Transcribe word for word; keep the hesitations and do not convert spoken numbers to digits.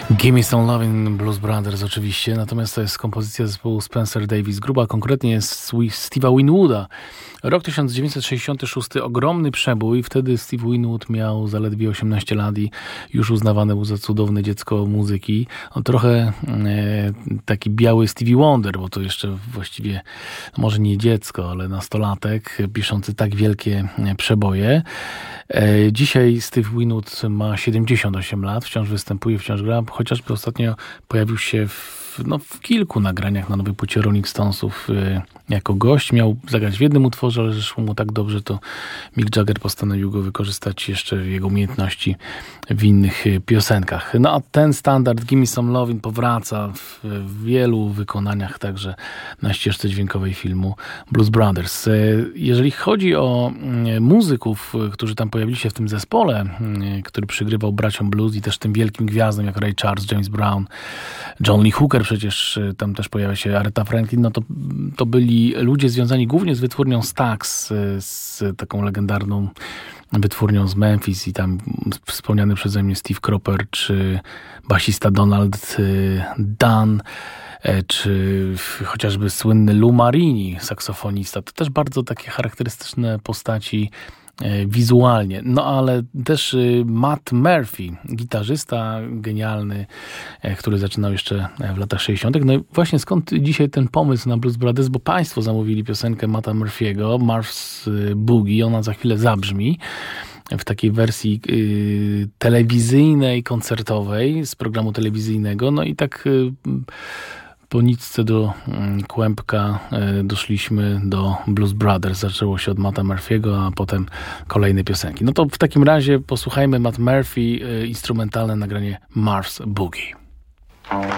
Gimme Some Lovin' Blues Brothers oczywiście, natomiast to jest kompozycja zespołu Spencer Davis Gruba, konkretnie z Steve'a Winwooda. Rok tysiąc dziewięćset sześćdziesiąty szósty, ogromny przebój. Wtedy Steve Winwood miał zaledwie osiemnaście lat i już uznawany był za cudowne dziecko muzyki. On trochę e, taki biały Stevie Wonder, bo to jeszcze właściwie może nie dziecko, ale nastolatek, piszący tak wielkie przeboje. E, dzisiaj Steve Winwood ma siedemdziesiąt osiem lat, wciąż występuje, wciąż gra, chociażby ostatnio pojawił się w, no, w kilku nagraniach na nowej płycie Rolling Stonesów e, jako gość. Miał zagrać w jednym utworze, ale że szło mu tak dobrze, to Mick Jagger postanowił go wykorzystać jeszcze w jego umiejętności w innych piosenkach. No a ten standard Gimme Some Lovin' powraca w, w wielu wykonaniach, także na ścieżce dźwiękowej filmu Blues Brothers. Jeżeli chodzi o muzyków, którzy tam pojawili się w tym zespole, który przygrywał braciom blues i też tym wielkim gwiazdom jak Ray Charles, James Brown, John Lee Hooker, przecież tam też pojawia się Aretha Franklin, no to, to byli ludzie związani głównie z wytwórnią Stax, z taką legendarną wytwórnią z Memphis i tam wspomniany przeze mnie Steve Cropper, czy basista Donald Dunn, czy chociażby słynny Lou Marini, saksofonista. To też bardzo takie charakterystyczne postaci wizualnie. No ale też Matt Murphy, gitarzysta genialny, który zaczynał jeszcze w latach sześćdziesiątych. No i właśnie skąd dzisiaj ten pomysł na Blues Brothers, bo państwo zamówili piosenkę Matta Murphy'ego, Marv's Boogie, ona za chwilę zabrzmi w takiej wersji y, telewizyjnej, koncertowej z programu telewizyjnego. No i tak y, po nitce do y, kłębka y, doszliśmy do Blues Brothers. Zaczęło się od Matta Murphy'ego, a potem kolejne piosenki. No to w takim razie posłuchajmy Matt Murphy, y, instrumentalne nagranie Marv's Boogie.